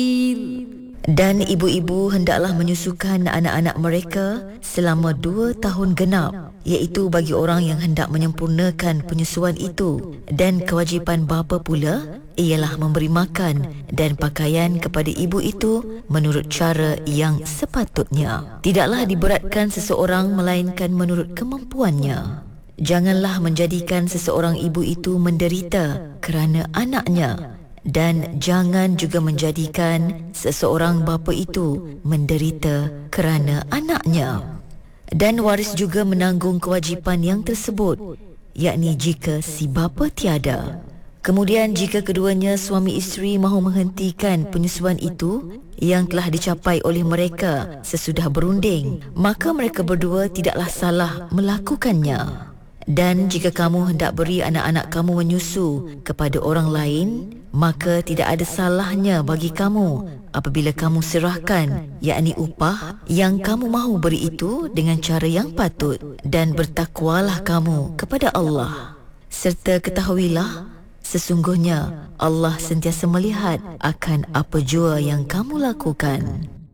Dan ibu-ibu hendaklah menyusukan anak-anak mereka selama 2 tahun genap, iaitu bagi orang yang hendak menyempurnakan penyusuan itu. Dan kewajipan bapa pula ialah memberi makan dan pakaian kepada ibu itu menurut cara yang sepatutnya. Tidaklah diberatkan seseorang melainkan menurut kemampuannya. Janganlah menjadikan seseorang ibu itu menderita kerana anaknya, dan jangan juga menjadikan seseorang bapa itu menderita kerana anaknya. Dan waris juga menanggung kewajipan yang tersebut, yakni jika si bapa tiada. Kemudian jika keduanya suami isteri mahu menghentikan penyusuan itu yang telah dicapai oleh mereka sesudah berunding, maka mereka berdua tidaklah salah melakukannya. Dan jika kamu hendak beri anak-anak kamu menyusu kepada orang lain, maka tidak ada salahnya bagi kamu apabila kamu serahkan, yakni upah yang kamu mahu beri itu dengan cara yang patut. Dan bertakwalah kamu kepada Allah. Serta ketahuilah, sesungguhnya Allah sentiasa melihat akan apa jua yang kamu lakukan.